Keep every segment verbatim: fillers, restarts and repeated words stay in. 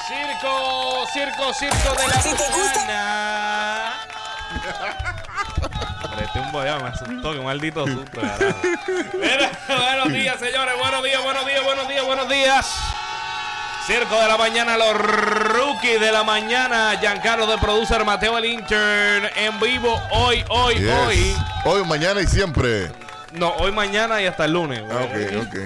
Circo, circo, circo de la Si te gusta. mañana. Este un boya, me asustó, qué maldito susto, carajo. Mira, buenos días, señores, buenos días, buenos días, buenos días, buenos días. Circo de la mañana, los rookies de la mañana. Giancarlo de Producer, Mateo el Intern, en vivo, hoy, hoy, Yes. hoy. Hoy, mañana y siempre. No, hoy, mañana y hasta el lunes. Ah, ok, ok.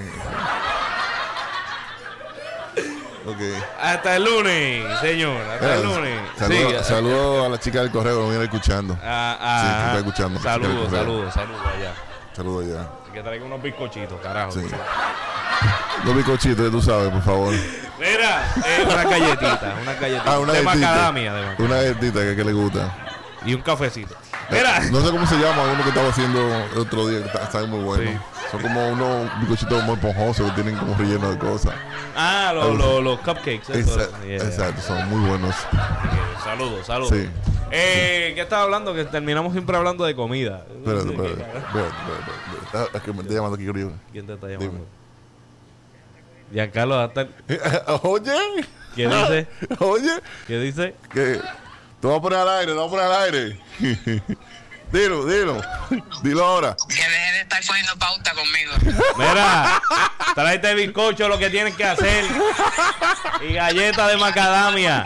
Ok. Hasta el lunes, señor, hasta el lunes. Saludos Sí, saludo a la chica del correo que me viene escuchando. Ah, Sí, ah, que está escuchando. Saludos, Sí, saludos, saludos allá. Saludos ya. Que traiga unos bizcochitos, carajo. Sí. Dos bizcochitos, tú sabes, por favor. Mira, eh, una galletita, una galletita Ah, una de galletita. macadamia, de macadamia. Una galletita que, que le gusta. Y un cafecito. Mira, No sé cómo se llama, uno que estaba haciendo el otro día, que está, está muy bueno. Sí. Son como unos bizcochitos muy esponjosos que tienen como relleno de cosas. ah, los lo, los cupcakes. eso, Exacto, yeah. exacto, son muy buenos. Ok, saludos, saludos. Sí. Eh, ¿Qué estaba hablando? Que terminamos siempre hablando de comida. Espérate, espérate. espérate, espérate, espérate. Es que me está llamando aquí, Uribe. ¿Quién te está llamando? Dime. Giancarlo, hasta el- Oye, ¿qué dice? oye, ¿Qué dice? que te voy a poner al aire, te voy a poner al aire. Dilo, dilo, dilo ahora. Que deje de estar cogiendo pauta conmigo. Mira, tráete bizcocho, lo que tienes que hacer. Y galletas de macadamia.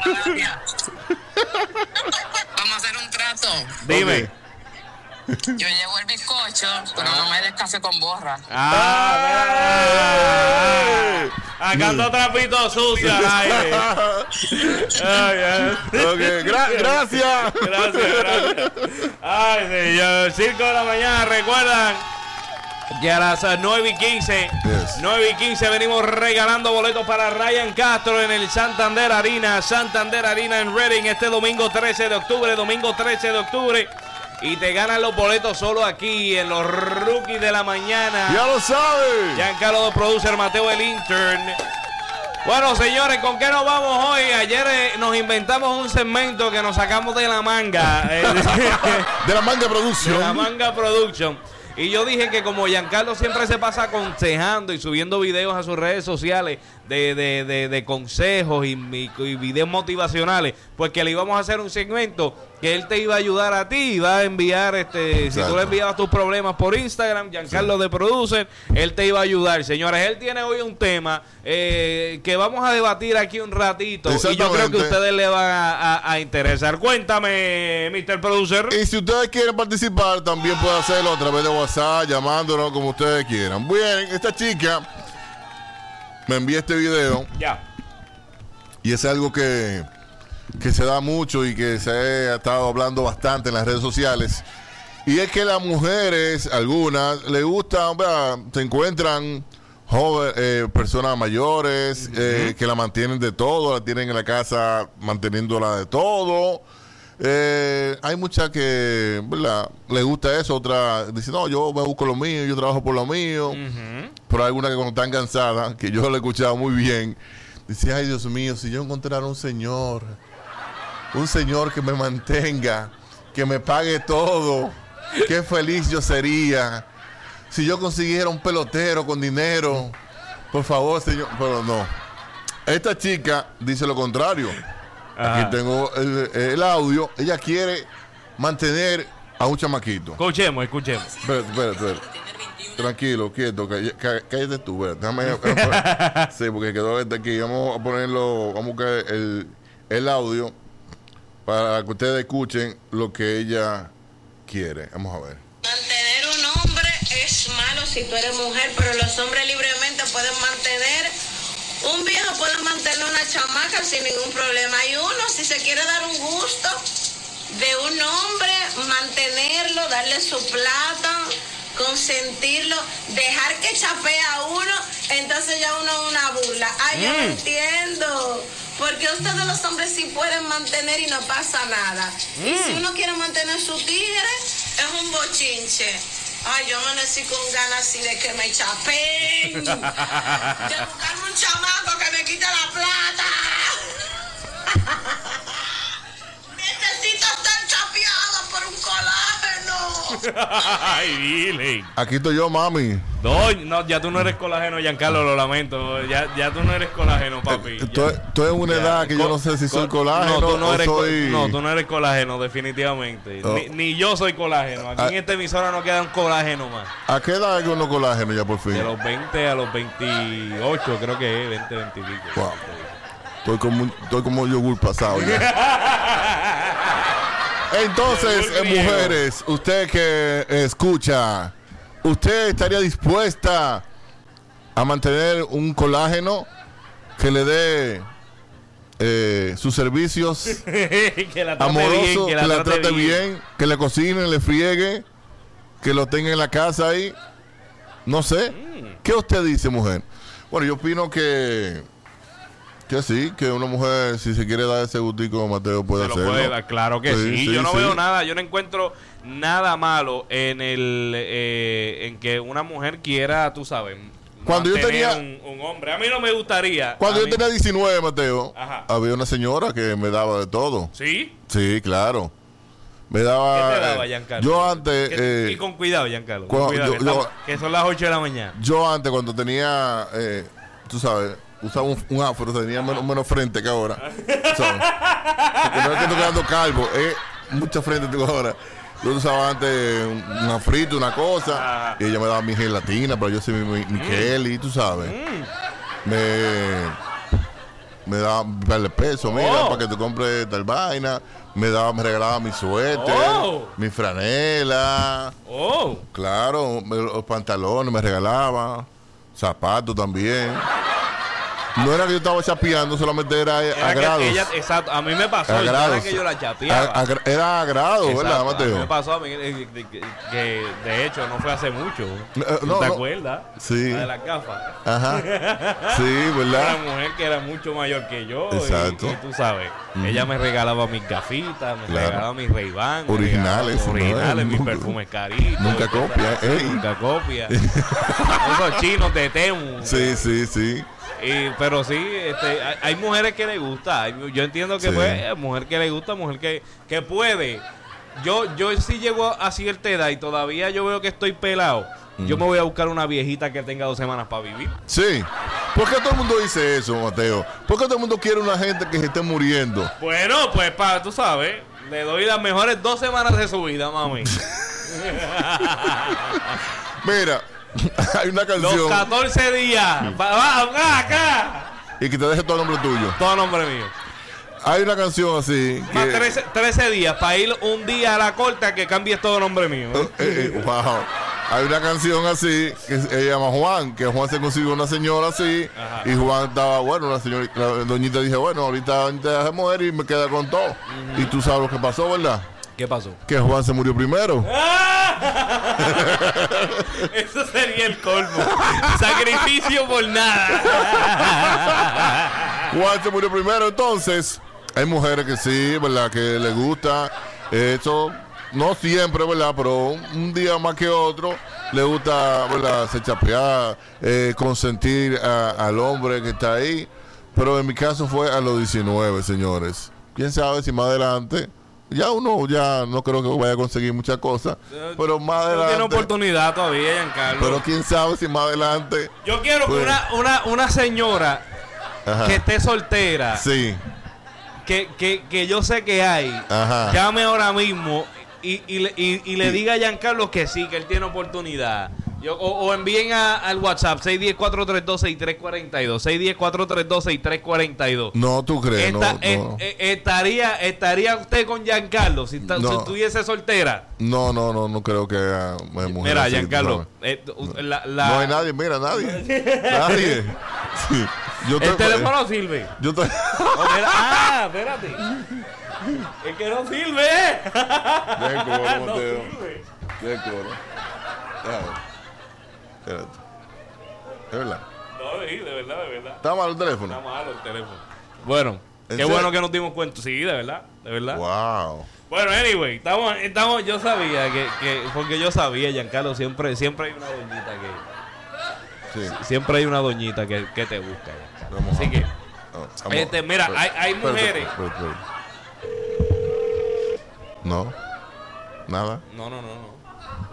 Vamos a hacer un trato. Dime. Ok. Yo llevo el bizcocho, pero no me des café con borra. Ah, mira. Acá ando trapito sucio al aire. Ay, ay. Ok, gra- gracias. Gracias, gracias. Ay, señor. Circo de la mañana, recuerdan que a las nueve y quince, Yes. nueve y quince venimos regalando boletos para Ryan Castro en el Santander Arena, Santander Arena en Reading este domingo trece de octubre, domingo trece de octubre. Y te ganan los boletos solo aquí en los rookies de la mañana. Ya lo sabes. Giancarlo de Producer, Mateo el Intern. Bueno, señores, ¿con qué nos vamos hoy? Ayer eh, nos inventamos un segmento que nos sacamos de la manga. eh, De la manga de producción. la manga Production. Y yo dije que como Giancarlo siempre se pasa aconsejando y subiendo videos a sus redes sociales de, de, de, de consejos y, y, y videos motivacionales, pues que le íbamos a hacer un segmento que él te iba a ayudar a ti, iba a enviar, este, si Exacto. tú le enviabas tus problemas por Instagram, Giancarlo Sí. de Producer, él te iba a ayudar. Señores, él tiene hoy un tema eh, que vamos a debatir aquí un ratito y yo creo que a Exactamente. ustedes le van a, a, a interesar. Cuéntame, mister Producer. Y si ustedes quieren participar, también pueden hacerlo a través de WhatsApp, llamándonos como ustedes quieran. Bien, esta chica me envía este video Ya. y es algo que, que se da mucho y que se ha estado hablando bastante en las redes sociales. Y es que las mujeres, algunas, les gustan, ¿verdad? Se encuentran joven, eh, personas mayores eh, que la mantienen de todo, la tienen en la casa manteniéndola de todo. Eh, hay muchas que, ¿verdad? Les gusta eso, otras dicen, no, yo me busco lo mío, yo trabajo por lo mío. Ujú. Pero hay algunas que cuando están cansadas, que yo lo he escuchado muy bien, dice, ay Dios mío, si yo encontrara un señor, un señor que me mantenga, que me pague todo, qué feliz yo sería. Si yo consiguiera un pelotero con dinero, por favor, señor. Pero no. Esta chica dice lo contrario. Ajá. Aquí tengo el, el audio. Ella quiere mantener a un chamaquito. Escuchemos, escuchemos. Espérate, espérate, espérate. Tranquilo, quieto, cá- cá- cállate tú, espérate, déjame, sí, porque quedó este aquí. Vamos a ponerlo, vamos a buscar el, el audio para que ustedes escuchen lo que ella quiere. Vamos a ver. Mantener un hombre es malo si tú eres mujer, pero los hombres libremente pueden mantener, un viejo puede mantener una chamaca sin ningún problema. Y uno, si se quiere dar un gusto de un hombre, mantenerlo, darle su plata, consentirlo, dejar que chapee a uno, entonces ya uno es una burla. Ay, yo no Mm. entiendo. Porque ustedes los hombres sí pueden mantener y no pasa nada. Y si uno quiere mantener su tigre, es un bochinche. Ay, yo amanecí con ganas así de que me chapeen. De buscarme un chamaco que me quite la plata. Necesito estar chapeado por un colágeno. Ay, dile. Aquí estoy yo, mami. No, no, ya tú no eres colágeno, Giancarlo, lo lamento. Ya, ya tú no eres colágeno, papi. Estoy, estoy en una Ya. edad que yo Co- no sé si soy co- colágeno no, tú no o eres co- soy... No, tú no eres colágeno, definitivamente. Oh. Ni, ni yo soy colágeno. Aquí Ah. en esta emisora no queda un colágeno más. ¿A qué edad es uno colágeno ya por fin? De los veinte a los veintiocho, creo que es, veinte, veinte y pico. Wow. Estoy como, estoy como yogur pasado ya. Entonces, Yogur eh, griego. mujeres, usted que escucha, ¿usted estaría dispuesta a mantener un colágeno que le dé eh, sus servicios que la trate amorosos, bien, que la trate bien, que le cocine, le friegue, que lo tenga en la casa ahí? No sé. Mm. ¿Qué usted dice, mujer? Bueno, yo opino que que sí, que una mujer, si se quiere dar ese gustico, Mateo, puede Se lo hacerlo. puede dar, claro que sí. Sí, sí, yo no sí. veo nada, yo no encuentro nada malo en el eh, en que una mujer quiera, tú sabes, Cuando yo mantener tenía- un, un hombre. A mí no me gustaría. Cuando a yo mí- tenía diecinueve, Mateo, Ajá. había una señora que me daba de todo. ¿Sí? Sí, claro. Me daba... ¿Qué te daba, eh, Giancarlo? yo antes... ¿Qué- eh, y con cuidado, Giancarlo. Con cuando- cuidado, yo- que, yo- estamos- que son las ocho de la mañana. yo antes, cuando tenía... eh, tú sabes... Usaba un, un afro, tenía menos, menos frente que ahora. ¿Sabes? Porque no es que estoy quedando calvo, es mucha frente tengo ahora. Yo usaba antes un, un afrito, una cosa, Ah. y ella me daba mi gelatina, pero yo soy mi, mi, mi Kelly, tú sabes. Me, me daba darle peso, mira, Oh. para que te compres tal vaina. Me daba, me regalaba mi suéter, Oh. mi franela, Oh. claro, me- los pantalones me regalaba, zapatos también. No era que yo estaba chapeando, solamente era, Era que agrados. ella, exacto, a mí me pasó, no Agrados. era que yo la chapeaba. A- agra- era agrado, Exacto, ¿verdad, a mí Mateo? me pasó a mí eh, que, que- que, de hecho no fue hace mucho. Eh, ¿Tú no, te no. acuerdas? Sí. La de las gafas. Ajá. Sí, Una ¿verdad? mujer que era mucho mayor que yo. y- Exacto. Y, tú sabes, ella me regalaba mis gafitas, me Claro. regalaba mis Ray-Ban. me Originales, regalaba- ¿no? Originales, mis Nunca- perfumes caritos. nunca cosas copia, así, ey. Nunca copia. Esos chinos de Temu. Sí, sí, sí. Y, pero sí, este, hay, hay mujeres que le gusta. hay- yo entiendo que Sí. pues, eh, mujer que le gusta, mujer que, que puede. Yo, yo sí llego a cierta edad y todavía yo veo que estoy pelado. Yo me voy a buscar una viejita que tenga dos semanas para vivir. Sí. ¿Por qué todo el mundo dice eso, Mateo? ¿Por qué todo el mundo quiere una gente que se esté muriendo? Bueno, pues para, tú sabes, le doy las mejores dos semanas de su vida, mami. Mira, hay una Los canción catorce días. Va, va, va, acá. y que te deje todo el nombre tuyo. Todo nombre mío. Hay una canción así Más que... trece, trece días para ir un día a la corte a que cambies todo nombre mío. Eh, eh, wow. Hay una canción así que se llama Juan, que Juan se consiguió una señora así. Ajá. Y Juan estaba, bueno, la señora, la doñita dice, bueno, ahorita te dejas mujer y me queda con todo. Y tú sabes lo que pasó, ¿verdad? ¿Qué pasó? Que Juan se murió primero. Eso sería el colmo. Sacrificio por nada. Juan se murió primero, entonces hay mujeres que sí, ¿verdad? Que les gusta eso, no siempre, ¿verdad? Pero un, un día más que otro le gusta, ¿verdad? Se chapear, eh, consentir a- al hombre que está ahí. Pero en mi caso fue a los diecinueve, señores. Quién sabe si más adelante, ya uno ya no creo que vaya a conseguir muchas cosas, pero más No tiene adelante, oportunidad todavía, Giancarlo. pero quién sabe si más adelante, Yo quiero pues, una, una, una señora ajá, que esté soltera, sí, que, que, que yo sé que hay, ajá. llame ahora mismo y, y, le- y, y le diga a Giancarlo que sí, que él tiene oportunidad. Yo, o, o envíen a- al WhatsApp seis uno cero, cuatro tres dos, seis tres cuatro dos, seis uno cero, cuatro tres dos, seis tres cuatro dos. No, tú crees, Esta- no, eh, no. eh, estaría, ¿Estaría usted con Giancarlo si, ta- No. si estuviese soltera? No, no, no, no creo que haya mujer Mira, así, tú Giancarlo, sabes. eh, la- la- No hay nadie, mira, nadie. Nadie. Sí. Yo el estoy- teléfono sirve. Yo estoy... Oh, mira, ah, espérate. Es que no sirve. Deja el coro, No Mateo. sirve. Deja el coro. Déjame. Espérate. ¿Es verdad? No, sí, de verdad, de verdad. ¿Está mal el teléfono? Está malo el teléfono. Bueno, qué ¿En serio? bueno que nos dimos cuenta. Sí, de verdad, de verdad. Wow. Bueno, anyway, estamos, estamos, yo sabía que, que, porque yo sabía, Giancarlo, siempre, siempre hay una doñita que, Sí. siempre hay una doñita que, que te busca, Giancarlo. Vamos Así a- que, no, vamos- este, mira, hay, hay espérate, mujeres. espérate, espérate. No. Nada. No, no, no, no.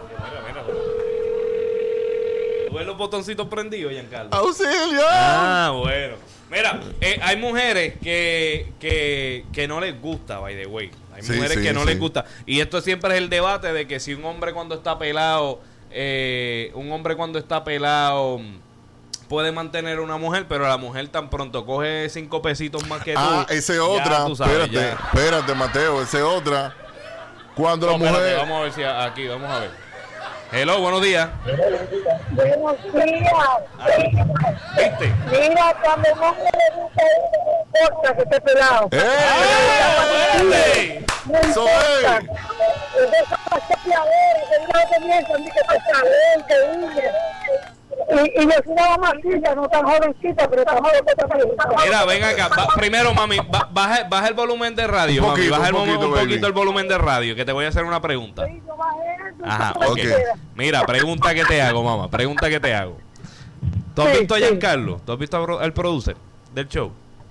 ves los botoncitos prendidos, Giancarlo? ¡Auxilio! Ah, bueno. Mira, eh, hay mujeres que, que, que no les gusta, by the way. Hay Sí, mujeres sí, que no sí. les gusta. Y esto siempre es el debate de que si un hombre cuando está pelado, eh, un hombre cuando está pelado puede mantener a una mujer, pero la mujer tan pronto coge cinco pesitos más que tú. Ah, esa es ya otra. tú sabes, Espérate, ya. espérate, Mateo. Esa es otra. Cuando No, la mujer. espérate, vamos a ver si a- aquí, vamos a ver. Hello, buenos días. Buenos días. ¿Viste? Mira, cuando no me gusta, no importa que esté pelado. ¡Eh! ¡Ey! No Eso importa. es. Eso es chapeadera, que no comienzan ni que pasa bien, que huye. Y, y yo soy una mamacita, no tan jovencita, pero tan joven que te Mira, ven acá. Va- primero, mami, ba- baja, baja el volumen de radio. Un mami, poquito, baja el un mo- poquito, un baby. poquito el volumen de radio, que te voy a hacer una pregunta. Yo bajé eso, Ajá, eso ok. me queda. Mira, pregunta que te hago, mamá. Pregunta que te hago. ¿Tú has Sí, visto a sí. Giancarlo? ¿Tú has visto al pro- al producer del show?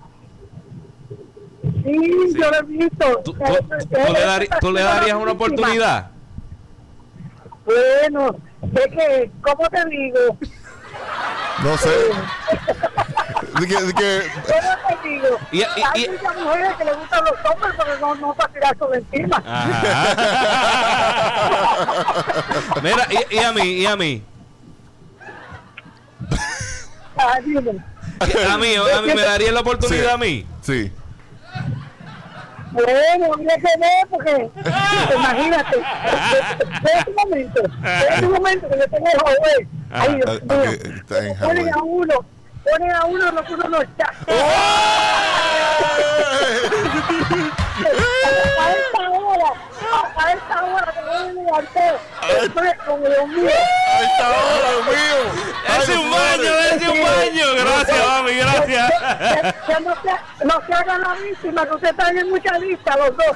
Sí, yo lo he visto. ¿Tú, tú- tú le, darí- tú le darías una oportunidad? Bueno, es que, ¿cómo te digo? No sé. De que, de que- ¿Cómo te digo? Y- y- Hay y- muchas mujeres que le gustan los hombres, pero no, no para tirar sobre encima. Ajá. Mira, y, y a mí, y a mí. Ah, dime. A mí, a mí me daría la oportunidad Sí. a mí. sí. Bueno, mira que ve, porque imagínate, ve un momento, ve un momento que yo tengo el joven. Ay, Dios Ah, mío. ok, está en Ponen Hawái. a uno, ponen a uno lo que uno no está. A esta hora, a, a esta hora que no me levanté, estoy con Dios mío. Ahí está ahora, Dios mío. Ay, ¡Ese un Dios baño, mío. ese un baño! Gracias, mami, gracias. Que, que no, se, no se hagan la víctima, que usted está en mucha lista, los dos.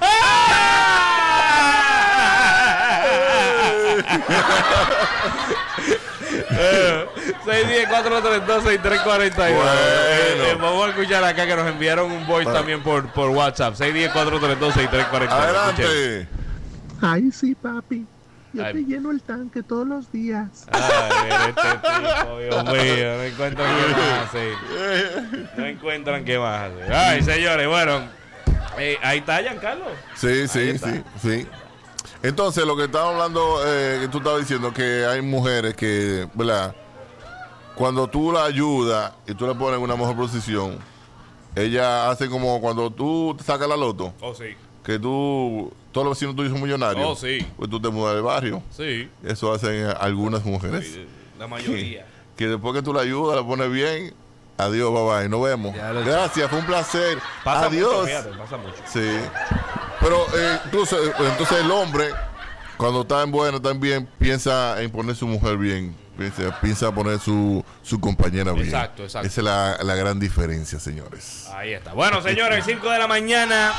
seis diez, cuatro tres dos, seis tres cuatro dos. Bueno. Eh, eh, vamos a escuchar acá que nos enviaron un voice Bueno. también por, por WhatsApp. seis diez, cuatro tres dos, seis tres cuatro dos. Adelante. Ay, sí, papi. Yo Ay. te lleno el tanque todos los días. Ay, este tipo, Dios mío, no encuentran qué más hacer. No encuentran qué más hacer. Ay, señores, bueno, eh, ahí está Giancarlo. Sí, Ahí sí, está. sí, sí. Entonces, lo que estaba hablando, eh, que tú estabas diciendo, que hay mujeres que, ¿verdad? Cuando tú la ayudas y tú la pones en una mejor posición, ella hace como cuando tú te sacas la loto, Oh, sí, que tú, todos los vecinos tuyos son millonarios. Oh, sí. Pues tú te mudas del barrio. sí, Eso hacen algunas mujeres. la mayoría. Que después que tú la ayudas, la pones bien, adiós, bye bye, nos vemos. Ya lo- Gracias, fue un placer. Pasa adiós. mucho, fíjate, pasa mucho. Sí. Pero eh, entonces, entonces el hombre, cuando está en bueno, también piensa en poner su mujer bien. Piensa, piensa poner su, su compañera bien. Exacto, exacto. Esa es la, la gran diferencia, señores. Ahí está. Bueno, señores, cinco de la mañana.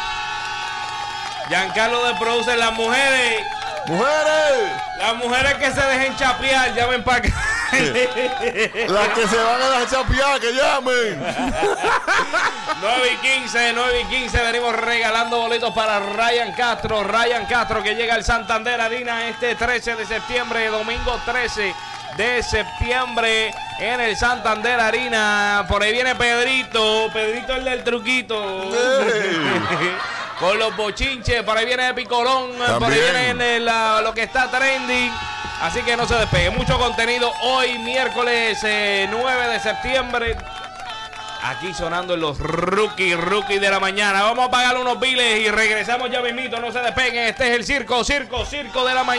Giancarlo de Producer, las mujeres, ¡Mujeres! las mujeres que se dejen chapear, llamen para acá. Las que se van a dar chapear, que llamen. nueve y quince, nueve y quince, venimos regalando boletos para Ryan Castro. Ryan Castro que llega al Santander Arena este trece de septiembre, domingo trece de septiembre en el Santander Arena. Por ahí viene Pedrito, Pedrito el del truquito. Ey. Con los bochinches, por ahí viene Picolón, por ahí También. viene el, la- lo que está trending. Así que no se despegue. Mucho contenido hoy, miércoles eh, nueve de septiembre. Aquí sonando en los rookie, rookie de la mañana. Vamos a pagar unos biles y regresamos ya mismito. No se despeguen. Este es el circo, circo, circo de la mañana.